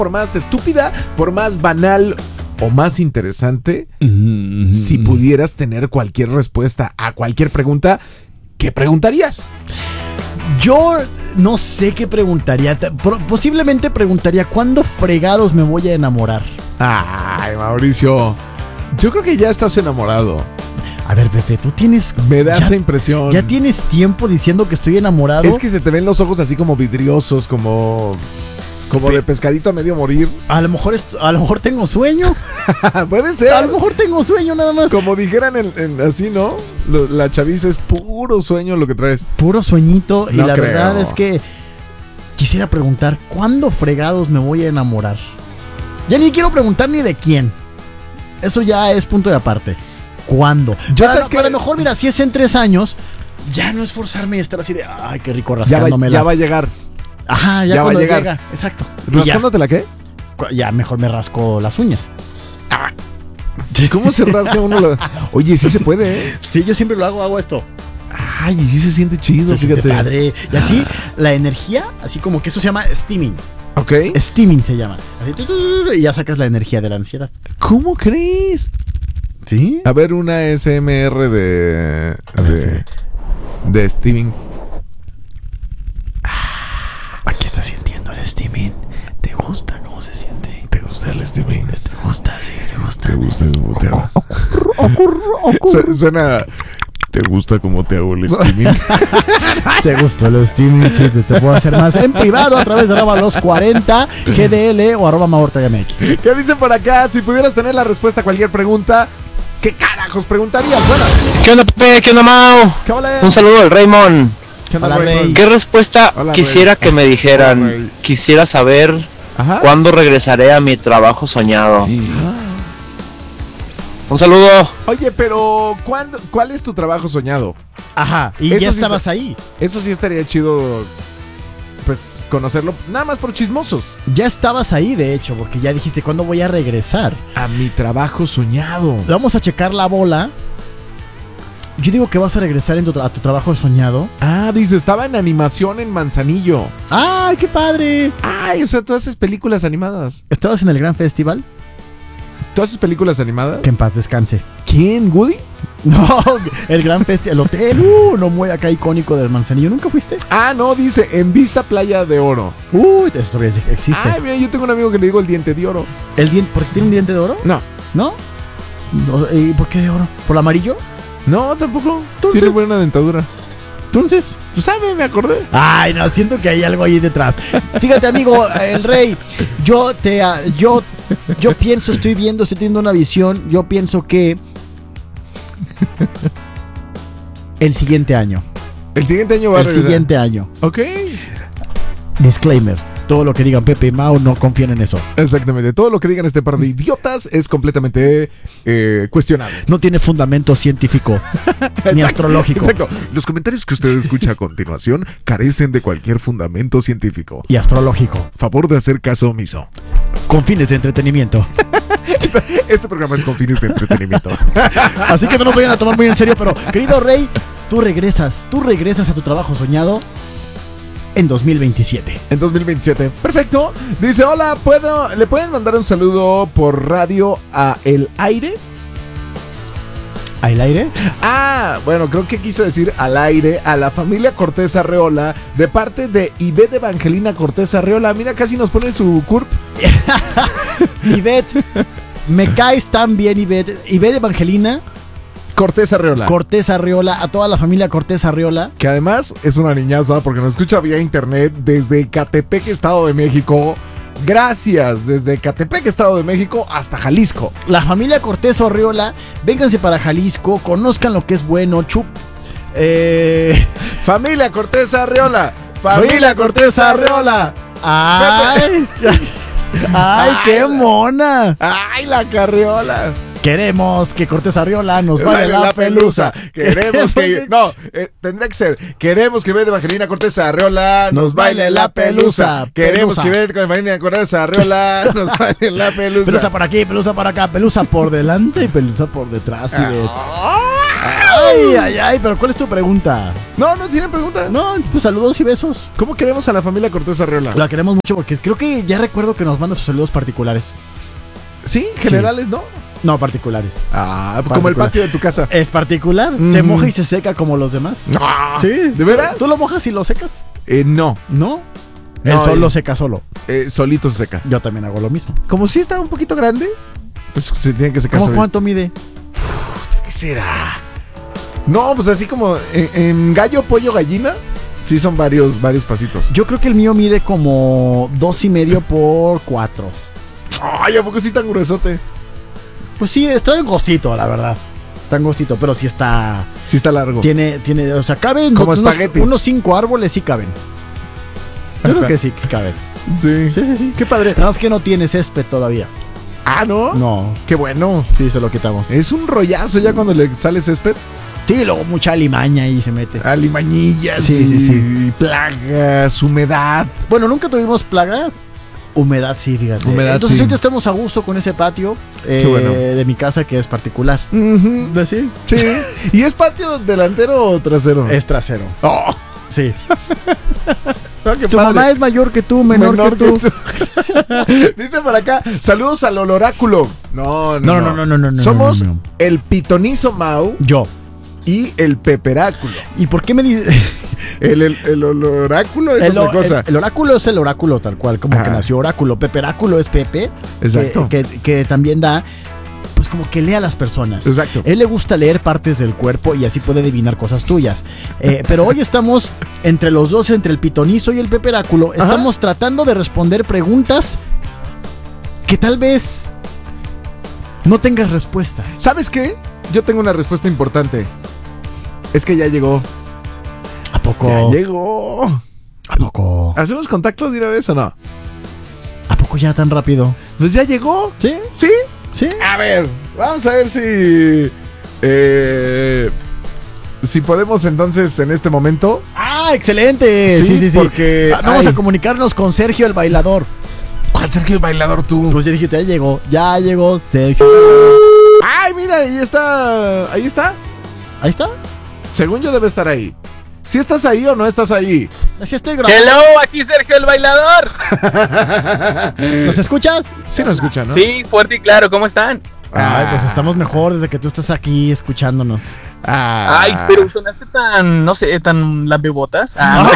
por más estúpida, por más banal o más interesante, si pudieras tener cualquier respuesta a cualquier pregunta, ¿qué preguntarías? Yo no sé qué preguntaría. Posiblemente preguntaría ¿cuándo fregados me voy a enamorar? Ay, Mauricio, yo creo que ya estás enamorado. A ver, Pepe, tú tienes... Me da esa impresión. Ya tienes tiempo diciendo que estoy enamorado. Es que se te ven los ojos así como vidriosos, como de pescadito a medio morir. A lo mejor tengo sueño. Puede ser. A lo mejor tengo sueño nada más. Como dijeran así, ¿no? La chaviza es puro sueño lo que traes. Puro sueñito. No y la creo. verdad es que quisiera preguntar ¿cuándo fregados me voy a enamorar? Ya ni quiero preguntar ni de quién. Eso ya es punto de aparte. ¿Cuándo? A lo mejor, mira, si es en 3 años, ya no esforzarme y estar así de ay, qué rico rascándomela. Ya va a llegar. Ajá, ya cuando llega. Exacto. ¿Rascándotela qué? Ya mejor me rasco las uñas. ¿Cómo se rasca uno? Oye, sí se puede, ¿eh? Sí, yo siempre lo hago esto. Ay, y sí se siente chido, se fíjate. Siente padre. Y así, la energía, así como que eso se llama steaming. Ok. Steaming se llama. Así, y ya sacas la energía de la ansiedad. ¿Cómo crees? ¿Sí? A ver, una SMR de steaming. Aquí estás sintiendo el steaming. ¿Te gusta cómo se siente? ¿Te gusta el steaming? ¿Te gusta? Sí, te gusta. ¿Te gusta cómo te hago? Suena... ¿Te gusta cómo te hago el steaming? ¿Te gustó el steaming? Sí, te puedo hacer más en privado a través de @los40 GDL o @maortagmx. ¿Qué dice por acá? Si pudieras tener la respuesta a cualquier pregunta, ¿qué carajos preguntarías? Bueno. ¿Qué onda, Pepe? ¿Qué onda, Mau? ¿Qué vale? Un saludo al Raymond. ¿Qué onda, Hola, Raymond? ¿Qué respuesta Hola, quisiera Ray. que me dijeran? Hola, Ray. Quisiera saber Ajá. cuándo regresaré a mi trabajo soñado. Sí. Un saludo. Oye, pero ¿cuál es tu trabajo soñado? Ajá, y Eso ya sí estabas ahí. Eso sí estaría chido, pues, conocerlo, nada más por chismosos. Ya estabas ahí, de hecho, porque ya dijiste ¿cuándo voy a regresar? A mi trabajo soñado. Vamos a checar la bola. Yo digo que vas a regresar a tu trabajo soñado. Ah, dice, estaba en animación en Manzanillo. ¡Ay, qué padre! Ay, o sea, tú haces películas animadas. ¿Estabas en el gran festival? ¿Tú haces películas animadas? Que en paz descanse. ¿Quién? ¿Woody? No, el gran festival, el hotel, no muy acá icónico del Manzanillo. ¿Nunca fuiste? Ah, no, dice, en Vista Playa de Oro. Uy, esto todavía existe. Ay, mira, yo tengo un amigo que le digo el diente de oro. ¿El diente? ¿Por qué tiene un diente de oro? No. ¿No? ¿Y por qué de oro? ¿Por el amarillo? No, tampoco. Entonces- Tiene buena dentadura. Entonces, Pues sabe, me acordé. ay, no, siento que hay algo ahí detrás. Fíjate, amigo, el Rey, yo pienso, estoy teniendo una visión, yo pienso que el siguiente año. El siguiente año va a El regresar. siguiente año. Ok. Disclaimer. Todo lo que digan Pepe y Mau no confíen en eso. Exactamente. Todo lo que digan este par de idiotas es completamente cuestionable. No tiene fundamento científico ni astrológico. Exacto. Los comentarios que usted escucha a continuación carecen de cualquier fundamento científico. Y astrológico. Favor de hacer caso omiso. Con fines de entretenimiento. Este programa es con fines de entretenimiento. Así que no nos vayan a tomar muy en serio, pero querido Rey, tú regresas a tu trabajo soñado en 2027. En 2027. Perfecto. Dice, hola, ¿le pueden mandar un saludo por radio a El Aire? ¿Al aire? Ah, bueno, creo que quiso decir al aire a la familia Cortés Arreola de parte de Ivette Evangelina Cortés Arreola. Mira, casi nos pone su CURP. Ivette, me caes tan bien, Ivette. Ivette Evangelina Cortés Arreola. Cortés Arreola, a toda la familia Cortés Arreola. Que además es una niñaza porque nos escucha vía internet desde Catepec, Estado de México. Gracias, desde Catepec, Estado de México hasta Jalisco. La familia Cortés Arreola, vénganse para Jalisco, conozcan lo que es bueno, Familia Cortés Arreola. Familia Cortés Arreola. ¡Ay! ¡Ay, qué mona! ¡Ay, la carriola! Queremos que Cortés Arreola nos baile la pelusa. Queremos que... No, tendría que ser... Queremos que Ivette Evangelina Cortés Arreola nos baile la pelusa. Queremos que Ivette Evangelina Cortés Arreola nos baile la pelusa. Pelusa por aquí, pelusa por acá, pelusa por delante y pelusa por detrás. Ivette. Ay, pero ¿cuál es tu pregunta? No tienen pregunta. No, pues saludos y besos. ¿Cómo queremos a la familia Cortés Arreola? La queremos mucho porque creo que ya recuerdo que nos manda sus saludos particulares. Sí, generales, ¿no? No, particulares. Como el patio de tu casa. Es particular. Se moja y se seca como los demás. Sí. ¿De veras? ¿Tú lo mojas y lo secas? No. ¿No? El sol lo seca solo. Solito se seca. Yo también hago lo mismo. Como si está un poquito grande, pues se tiene que secar. ¿Cómo cuánto mide? ¿Qué será? No, pues así como en gallo, pollo, gallina, sí son varios pasitos. Yo creo que el mío mide como 2.5 por 4. Ay, ¿a poco sí tan gruesote? Pues sí, está angostito, la verdad. Está angostito, pero sí está... Sí está largo. Tiene, o sea, caben como espagueti. Unos 5 árboles sí caben. Yo creo que sí caben. Sí. Qué padre. Nada más que no tiene césped todavía. ¿No? No. Qué bueno. Sí, se lo quitamos. Es un rollazo ya cuando le sale césped. Sí, luego mucha alimaña ahí se mete. Alimañillas. Sí. Plagas, humedad. Bueno, nunca tuvimos plaga. Humedad, sí, fíjate. Entonces ahorita estamos a gusto con ese patio de mi casa que es particular. Sí. ¿Y es patio delantero o trasero? Es trasero. Oh. Sí. Tu mamá es mayor que tú, menor que tú. Dice por acá, saludos al oloráculo. No. Somos el pitonizo Mau. Yo. Y el peperáculo. ¿Y por qué me dices? El oráculo es otra cosa. El oráculo es el oráculo tal cual, como que nació oráculo. Peperáculo es Pepe. Exacto. Que también da, pues como que lee a las personas. Exacto. Él le gusta leer partes del cuerpo y así puede adivinar cosas tuyas. Pero hoy estamos entre los dos, entre el pitonizo y el peperáculo. Estamos tratando de responder preguntas que tal vez no tengas respuesta. ¿Sabes qué? Yo tengo una respuesta importante. Es que ya llegó. ¿A poco? Ya llegó. ¿A poco? ¿Hacemos contacto de una vez o no? ¿A poco ya tan rápido? Pues ya llegó. ¿Sí? ¿Sí? Sí. A ver, vamos a ver si podemos entonces en este momento. ¡Ah, excelente! Sí. Porque vamos a comunicarnos con Sergio el bailador. ¿Cuál Sergio el bailador tú? Pues ya dijiste, ya llegó Sergio. ¡Ay, mira! Ahí está. ¿Ahí está? ¿Ahí está? Según yo debe estar ahí. ¿Sí estás ahí o no estás ahí? Así estoy grabando. ¡Hello! Aquí Sergio el bailador. ¿Nos escuchas? Sí nos escuchan, ¿no? Sí, fuerte y claro. ¿Cómo están? Ay, pues estamos mejor desde que tú estás aquí escuchándonos. Ay, pero sonaste tan, no sé, tan lambebotas.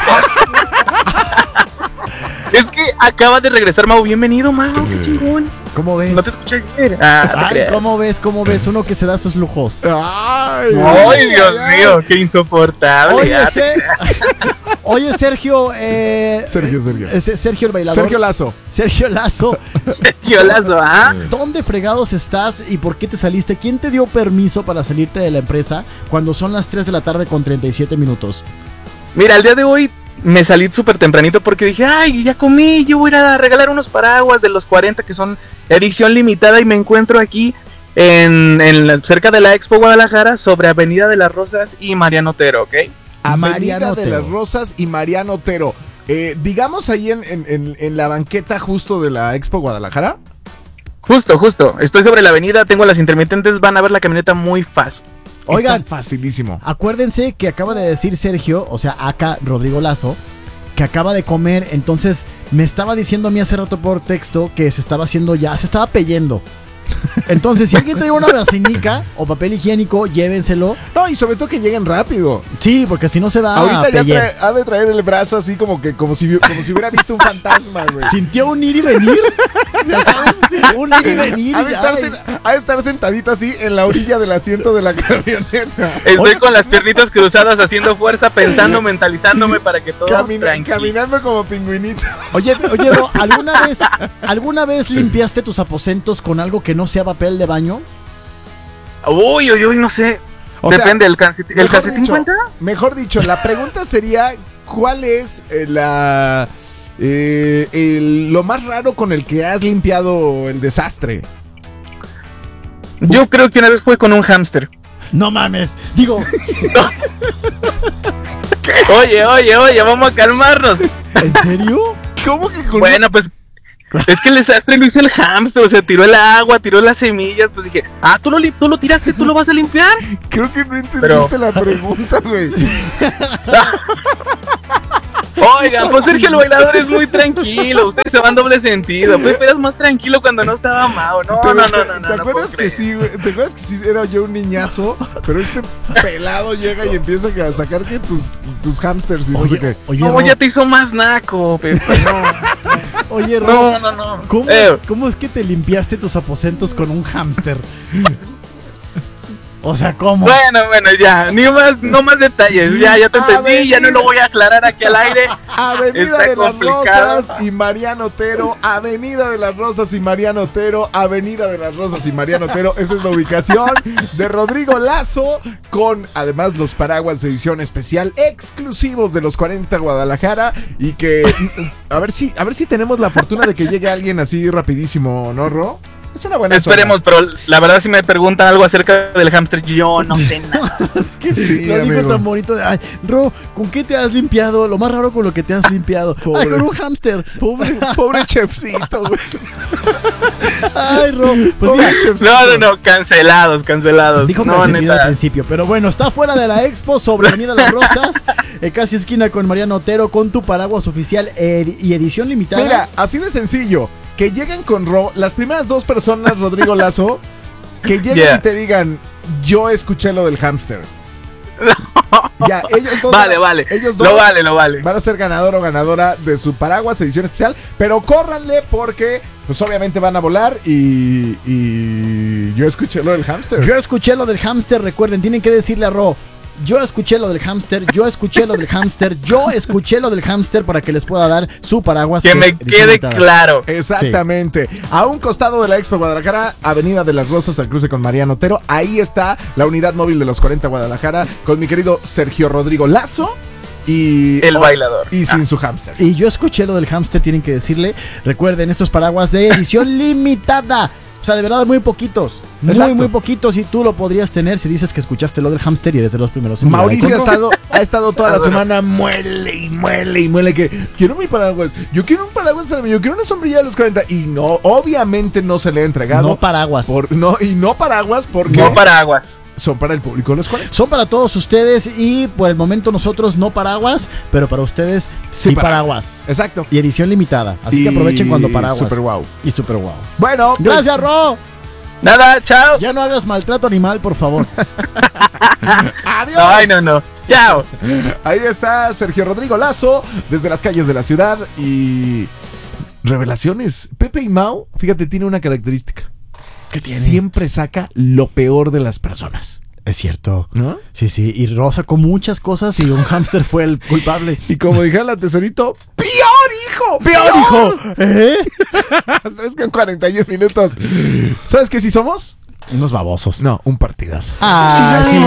Es que acaba de regresar Mau. Bienvenido, Mau. Qué chingón. ¿Cómo ves? No te escuché ayer. Ay, ¿cómo ves? Uno que se da sus lujos. Ay, Dios mío, qué insoportable. Oye, Sergio. Sergio el bailador. Sergio Lazo. ¿Dónde fregados estás y por qué te saliste? ¿Quién te dio permiso para salirte de la empresa cuando son las 3 de la tarde con 37 minutos? Mira, el día de hoy me salí súper tempranito porque dije, ay, ya comí, yo voy a ir a regalar unos paraguas de los 40 que son edición limitada y me encuentro aquí cerca de la Expo Guadalajara sobre Avenida de las Rosas y Mariano Otero, ¿ok? Avenida de las Rosas y Mariano Otero. Digamos ahí en la banqueta justo de la Expo Guadalajara. Justo. Estoy sobre la avenida, tengo las intermitentes, van a ver la camioneta muy fácil. Oigan, está facilísimo. Acuérdense que acaba de decir Sergio, o sea, acá Rodrigo Lazo, que acaba de comer, entonces me estaba diciendo a mí hace rato por texto que se estaba peyendo. Entonces, si alguien trae una vacinica o papel higiénico, llévenselo. No, y sobre todo que lleguen rápido. Sí, porque si no se va ahorita a peyer. Ya ha de traer el brazo así como si hubiera visto un fantasma, güey. ¿Sintió un ir y venir? ¿Ya sabes? Sí, un ir y venir. Ha de estar sentadito así en la orilla del asiento de la camioneta. Estoy con las piernitas cruzadas haciendo fuerza, pensando, mentalizándome para que todo caminando como pingüinito. Oye, ¿alguna vez limpiaste tus aposentos con algo que no sea papel de baño? Uy, no sé. Depende, ¿el calcetín cuenta? Mejor dicho, la pregunta sería, ¿cuál es lo más raro con el que has limpiado el desastre? Yo creo que una vez fue con un hámster. No mames, digo. Oye, vamos a calmarnos. ¿En serio? ¿Cómo que con Bueno, pues Es que el desastre lo hizo el hámster, o sea, tiró el agua, tiró las semillas, pues dije, tú lo tiraste, tú lo vas a limpiar. Creo que no entendiste la pregunta, güey. Oigan, pues Sergio el bailador es muy tranquilo, ustedes se van doble sentido. Pepe eras más tranquilo cuando no estaba Mao. No. ¿Te acuerdas que sí, güey? ¿Te acuerdas que sí era yo un niñazo? Pero este pelado llega y empieza a sacar que tus hamsters y no sé qué. Oye, no, ya te hizo más naco, Pepe, no. Oye, No. ¿Cómo es que te limpiaste tus aposentos con un hámster? O sea, ¿cómo? Bueno, ya, no más detalles, ya te entendí, ya no lo voy a aclarar aquí al aire. Avenida de las Rosas y Mariano Otero, Avenida de las Rosas y Mariano Otero, Avenida de las Rosas y Mariano Otero. Esa es la ubicación de Rodrigo Lazo, con además los paraguas de edición especial exclusivos de los 40 Guadalajara. Y que a ver si tenemos la fortuna de que llegue alguien así rapidísimo, ¿no, Ro? Es una buena Esperemos, zona. pero la verdad si me preguntan algo acerca del hámster, yo no sé nada. Es que Sí, lo digo amigo. tan bonito. Ay, Ro, ¿con qué te has limpiado? Lo más raro con lo que te has limpiado. Pobre. Ay, con un hámster. Pobre chefcito, güey. Ay, Ro. Pues Pobre mira, chefcito. No, cancelados. dijo No, consentido al neta. principio, pero bueno, está fuera de la expo sobre Avenida Las Rosas, casi esquina con Mariano Otero, con tu paraguas oficial y edición limitada. Mira, así de sencillo. Que lleguen con Ro, las primeras dos personas, Rodrigo Lazo, que lleguen y te digan, yo escuché lo del hámster. Ya, ellos dos. Vale. Ellos dos Lo vale. van a ser ganador o ganadora de su paraguas edición especial. Pero córranle porque, pues obviamente van a volar y yo escuché lo del hámster. Yo escuché lo del hámster, recuerden, tienen que decirle a Ro. Yo escuché lo del hámster, yo escuché lo del hámster, yo escuché lo del hámster para que les pueda dar su paraguas. Que me edición quede limitada. claro. Exactamente. A un costado de la Expo Guadalajara, Avenida de las Rosas, al cruce con Mariano Otero. Ahí está la unidad móvil de los 40 Guadalajara con mi querido Sergio Rodrigo Lazo y El bailador. Y sin su hámster. Y yo escuché lo del hámster, tienen que decirle. Recuerden, estos paraguas de edición limitada. O sea, de verdad, muy poquitos. Exacto. Muy poquitos. Y tú lo podrías tener si dices que escuchaste lo del hámster y eres de los primeros en llegar ahí Mauricio con Ro. ha estado toda la semana muele que quiero mi paraguas, yo quiero un paraguas para mí, yo quiero una sombrilla de los 40 y no, obviamente no se le ha entregado. No paraguas. No paraguas porque No paraguas. son para el público de los 40. Son para todos ustedes y por el momento nosotros no paraguas, pero para ustedes sí paraguas. Exacto. Y edición limitada. Así Y que aprovechen cuando paraguas. super wow. Y super wow. Bueno, pues, Gracias, Ro. Nada, chao. Ya no hagas maltrato animal, por favor. adiós. Ay, no. Chao. Ahí está Sergio Rodrigo Lazo desde las calles de la ciudad y revelaciones. Pepe y Mau, fíjate, tiene una característica. ¿Qué tiene? Siempre saca lo peor de las personas. Es cierto. ¿No? Sí. Y Ro sacó muchas cosas y un hámster fue el culpable. Y como dijera la tesorito, ¡peor, hijo! ¡Peor, hijo! ¿Eh? 3:41 minutos. ¿Sabes qué sí somos? Unos babosos. No, un partidazo. Ah, sí.